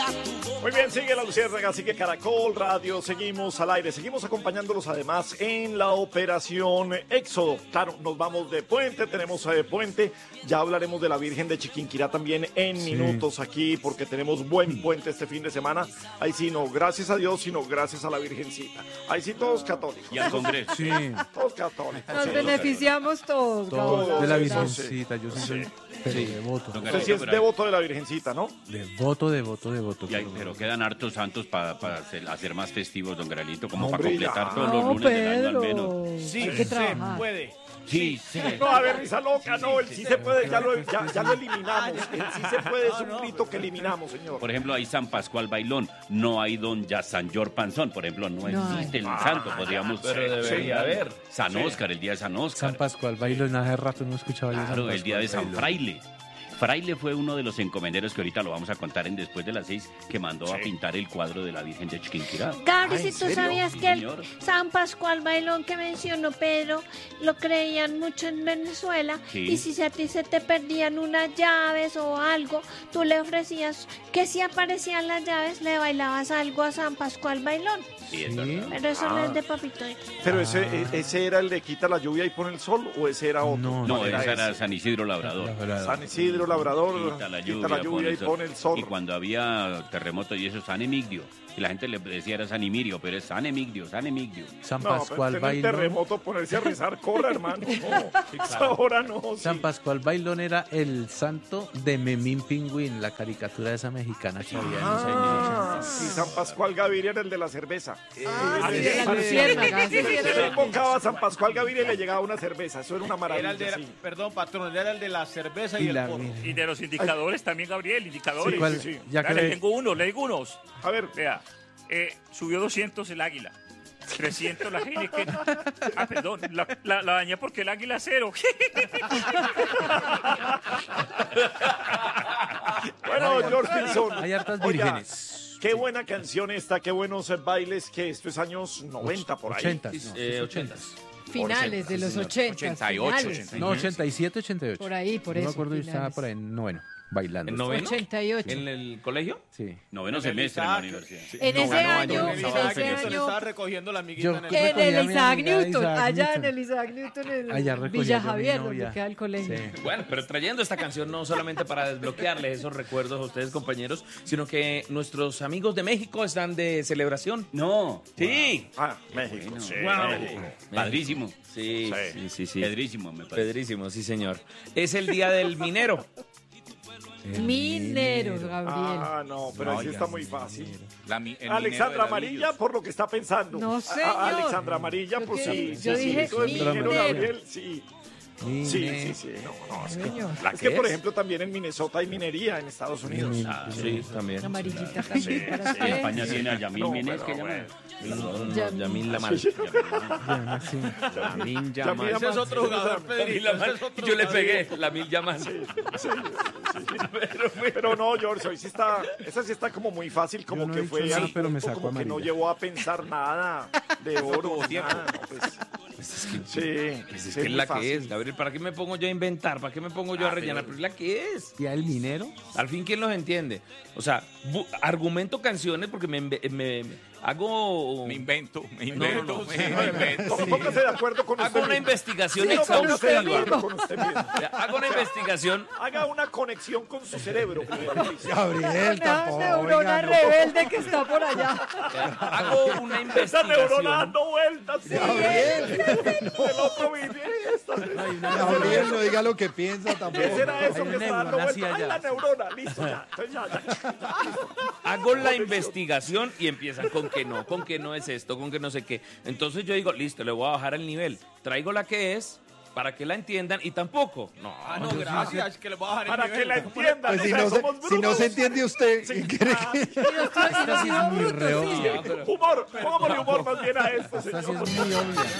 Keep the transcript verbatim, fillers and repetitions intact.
Muy bien, sigue la Luciérnaga, sigue Caracol Radio, seguimos al aire, seguimos acompañándolos además en la operación Éxodo. Claro, nos vamos de puente, tenemos eh, puente, ya hablaremos de la Virgen de Chiquinquirá también en sí. minutos aquí, porque tenemos buen puente este fin de semana. Ahí sí, no, gracias a Dios, sino gracias a la Virgencita. Ahí sí, todos católicos. Y al Congreso. Sí. Todos católicos. Nos sí, beneficiamos todos. Todos de la sí, Virgencita, yo sí soy sí. pero Sí. devoto. Usted sí es devoto de la Virgencita, ¿no? Devoto, devoto, devoto. Y hay, pero quedan hartos santos para pa hacer, hacer más festivos, don Gralito, como Hombre, para completar ya. todos No, los lunes del año al Pedro. menos. Sí, Hay que se trabajar. puede. Sí, sí. No, a ver, risa loca, no, el sí se puede, ya lo, ya, ya lo eliminamos. El sí se puede es un grito que eliminamos, señor. Por ejemplo, hay San Pascual Bailón, no hay don ya San Yor Panzón, por ejemplo, no, No existe hay. el santo, podríamos... Pero debería haber. San Óscar, el día de San Óscar. San Pascual Bailón, hace rato no escuchaba yo San Claro, el día de Pascual San Bailón. Fraile. Fraile fue uno de los encomenderos que ahorita lo vamos a contar en Después de las Seis, que mandó Sí. a pintar el cuadro de la Virgen de Chiquinquirá. Gabri, Ah, si ¿en tú serio? sabías Sí, que el señor. San Pascual Bailón que mencionó Pedro lo creían mucho en Venezuela, Sí. y si a ti se te perdían unas llaves o algo, tú le ofrecías que si aparecían las llaves le bailabas algo a San Pascual Bailón. Sí, es Sí. verdad. Pero eso no Ah. es de Papito X. Pero ese, e- ese era el de quita la lluvia y pone el sol, o ese era otro. No, No, ¿Cuál ese era ese? San Isidro Labrador. San Isidro Labrador, Quita la quita lluvia, la lluvia y pone el sol. Y cuando había terremoto y eso, San Emigdio. Y la gente le decía era San Emigdio, pero es San Emigdio, San Emigdio. San No, Pascual pero en el Bailón. terremoto ponerse a rezar, corra, hermano. No, esa hora no. sí. San Pascual Bailón era el santo de Memín Pingüín, la caricatura esa mexicana que había en los años Ah, ochenta. sí, San Pascual Gaviria era el de la cerveza. Ah, sí, Eh, de la Luciérnaga, sí, sí, Se era le la- invocaba a San Pascual Gaviria y le llegaba una cerveza. Eso era una Era maravilla. el de la, sí. perdón, patrón, era el de la cerveza y, Y el la porro. Virgen. Y de los indicadores también, Gabriel, indicadores. Sí, ¿Cuál? sí, sí. Ya Vea, que le le- tengo uno, le digo unos. A ver, Vea, eh, subió doscientos el águila. trescientos la Heineken. Ah, perdón, la, la, la dañé porque el águila cero. bueno, George Wilson. Hay hartas Oiga, vírgenes. qué buena canción esta, qué buenos eh, bailes, que esto es años noventa por ahí. ochentas, no, Eh, es ochentas. Finales de los ochenta. ochenta y ocho, finales. ochenta y No, ochenta y siete, ochenta y ocho. Por ahí, por No eso, me acuerdo, yo estaba finales. por ahí en noveno, bailando. ¿En noveno? ochenta y ocho. ¿En el colegio? Sí. Noveno En el semestre en la Isaac. universidad. En ese Noveno año, En el en Isaac ese Newton año, estaba recogiendo la amiguita Yo- en el... ¿Qué? en recogía el a mi Isaac amiga Newton, Isaac allá Newton. en el Isaac Newton, en Allá recogía Villa yo a mi Javier, novia. donde queda el colegio. Sí. Bueno, pero trayendo esta canción no solamente para desbloquearles esos recuerdos a ustedes, compañeros, sino que nuestros amigos de México están de celebración. No. Sí. Ah, México. Sí, Wow. México. Padrísimo. Sí, Sí. sí, sí, sí. Pedrísimo, me parece. Pedrísimo, sí, señor. Es el día del minero. El Mineros, Gabriel. Ah, no, pero así está muy fácil. La mi- el Alexandra minero de Amarilla, ladrillos. por lo que está pensando. No, Ah, señor. Alexandra Amarilla, Yo pues que- sí. yo sí, dije sí, eso es minero, minero. Gabriel, sí. Sí, Minero. sí, sí. No, no, es que, Señor. ¿La es que, qué por es? ejemplo, también en Minnesota hay minería en Estados Unidos. Ah, sí, también. Amarillita también Sí, para sí. En ustedes. España tiene a Yamil No, Mínez, pero que llama. bueno. No, no, Yamil. Yamil Lamal. Ya, sí. Lamin Yamal. Yamal. Ese es otro jugador, Pedrito. Ese es otro Yo le jugador. pegué, Lamil Yamal. Pero no, George, hoy sí está, esa sí está como muy fácil, como Yo no he que dicho fue nada, al pero me punto, sacó como que no amarilla. llevó a pensar nada de oro, nada, no, pues, sí, Pues sí, es que es muy la fácil. que es, Gabriel. ¿Para qué me pongo yo a inventar? ¿Para qué me pongo yo a Ah, rellenar? pero- Pero es la que es. ¿Y el minero? Al fin, ¿quién los entiende? O sea, bu- argumento canciones porque me, me- me- hago... Me invento, me No, invento, no, no, me sí. invento. Pó- Póngase de acuerdo con usted Hago una mismo. investigación Sí, no, póngase de exhaustiva. acuerdo con usted mismo. Hago una investigación. Haga una conexión con su cerebro. Gabriel, Una neurona rebelde que está por allá. Hago una Esa neurona investigación. dando vueltas. Sí, el otro vive. Gabriel, no diga lo que piensa tampoco. ¿Qué será eso Hay que una está dando neurona vueltas? así Ay, allá. la neurona. Listo, ya. Entonces ya, ya, ya, listo. Hago la investigación y empiezan con que no, con que no es esto, con que no sé qué. Entonces yo digo, listo, le voy a bajar el nivel. Traigo la que es para que la entiendan y tampoco. No, Ah, no, gracias, que le voy a bajar el Para nivel. que la entiendan. Pues si o sea, no, se, somos si no brutos. se entiende usted, Sí. ¿qué quiere que- Esta sí es muy re obvia. Humor, pongámosle humor más bien a esto, Esta sí señor. es muy obvia.